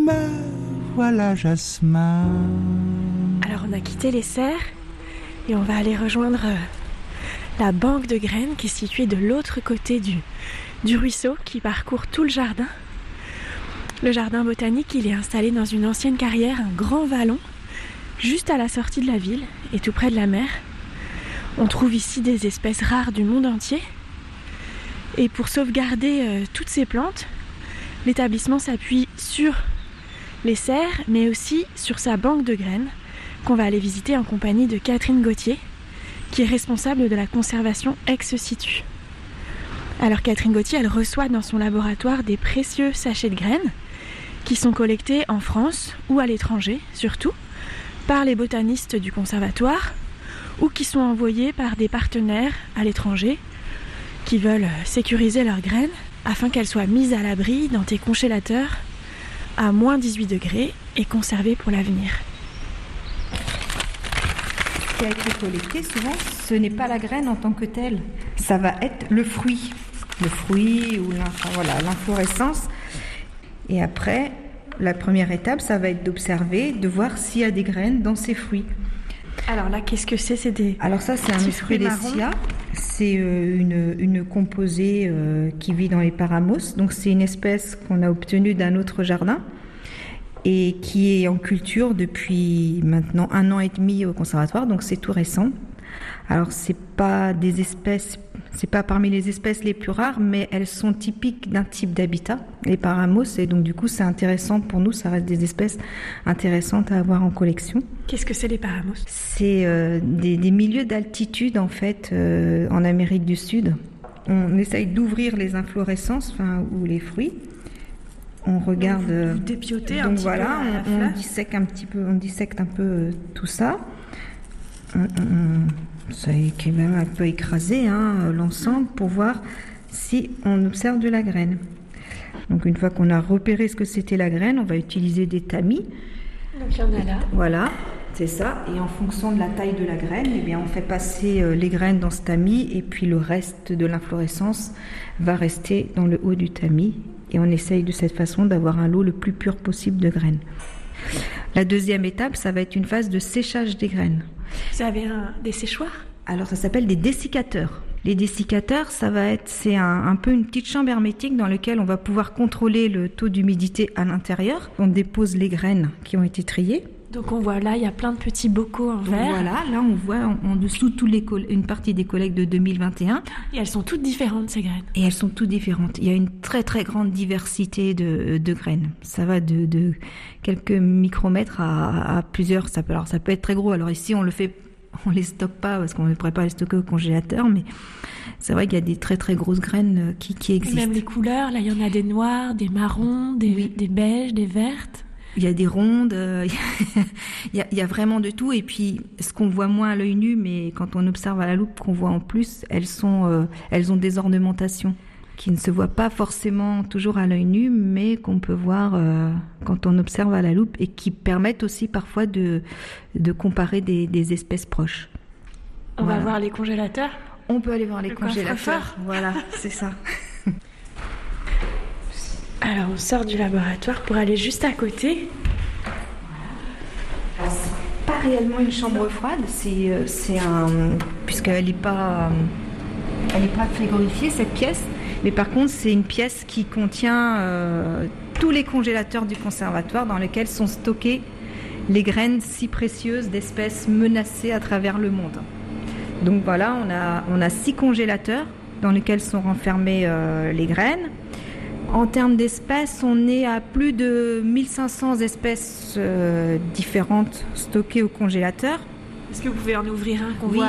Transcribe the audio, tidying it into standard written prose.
me voilà Jasmin. Alors on a quitté les serres et on va aller rejoindre la banque de graines qui est située de l'autre côté du ruisseau qui parcourt tout le jardin. Le jardin botanique, il est installé dans une ancienne carrière, un grand vallon, juste à la sortie de la ville et tout près de la mer. On trouve ici des espèces rares du monde entier. Et pour sauvegarder toutes ces plantes, l'établissement s'appuie sur les serres, mais aussi sur sa banque de graines, qu'on va aller visiter en compagnie de Catherine Gauthier, qui est responsable de la conservation ex situ. Alors Catherine Gauthier, elle reçoit dans son laboratoire des précieux sachets de graines qui sont collectés en France ou à l'étranger, surtout, par les botanistes du conservatoire ou qui sont envoyés par des partenaires à l'étranger qui veulent sécuriser leurs graines afin qu'elles soient mises à l'abri dans des congélateurs à moins 18 degrés et conservées pour l'avenir. Ce qui a été collecté, souvent, ce n'est pas la graine en tant que telle. Ça va être le fruit. Le fruit ou l'inflorescence. Et après, la première étape, ça va être d'observer, de voir s'il y a des graines dans ces fruits. Alors là, qu'est-ce que c'est? Alors ça, c'est un Musculacia. C'est une composée qui vit dans les paramos. Donc c'est une espèce qu'on a obtenue d'un autre jardin et qui est en culture depuis maintenant 1 an et demi au conservatoire. Donc c'est tout récent. Alors c'est pas parmi les espèces les plus rares, mais elles sont typiques d'un type d'habitat, les paramos, et donc du coup c'est intéressant pour nous, ça reste des espèces intéressantes à avoir en collection. Qu'est-ce que c'est les paramos? C'est des milieux d'altitude en fait en Amérique du Sud. On essaye d'ouvrir les inflorescences, ou les fruits. On regarde. Vous dépioter un petit peu. Donc voilà, on dissecte un peu tout ça. Ça est quand même un peu écrasé l'ensemble pour voir si on observe de la graine. Donc une fois qu'on a repéré ce que c'était la graine, on va utiliser des tamis. Donc il y en a là. Voilà, c'est ça. Et en fonction de la taille de la graine, on fait passer les graines dans ce tamis et puis le reste de l'inflorescence va rester dans le haut du tamis. Et on essaye de cette façon d'avoir un lot le plus pur possible de graines. La deuxième étape, ça va être une phase de séchage des graines. Vous avez des séchoirs? Alors ça s'appelle des dessicateurs. Les dessicateurs, c'est un peu une petite chambre hermétique dans laquelle on va pouvoir contrôler le taux d'humidité à l'intérieur. On dépose les graines qui ont été triées. Donc on voit là, il y a plein de petits bocaux en verre. Voilà, là on voit en dessous une partie des collectes de 2021. Et elles sont toutes différentes ces graines. Et elles sont toutes différentes. Il y a une très très grande diversité de graines. Ça va de quelques micromètres à plusieurs. Ça peut être très gros. Alors ici on les stocke pas parce qu'on ne pourrait pas les stocker au congélateur, mais c'est vrai qu'il y a des très très grosses graines qui existent. Et même les couleurs, là il y en a des noires, des marrons, des beiges, des vertes. Il y a des rondes, il y a vraiment de tout. Et puis, ce qu'on voit moins à l'œil nu, mais quand on observe à la loupe, qu'on voit en plus, elles ont des ornementations qui ne se voient pas forcément toujours à l'œil nu, mais qu'on peut voir quand on observe à la loupe et qui permettent aussi parfois de comparer des espèces proches. On va voir les congélateurs? On peut aller voir les congélateurs. Voilà, c'est ça. Alors on sort du laboratoire pour aller juste à côté. Alors, c'est pas réellement une chambre froide, puisqu'elle n'est pas frigorifiée cette pièce, mais par contre c'est une pièce qui contient tous les congélateurs du conservatoire dans lesquels sont stockées les graines si précieuses d'espèces menacées à travers le monde. Donc voilà, on a 6 congélateurs dans lesquels sont renfermées les graines. En termes d'espèces, on est à plus de 1500 espèces différentes stockées au congélateur. Est-ce que vous pouvez en ouvrir un qu'on voit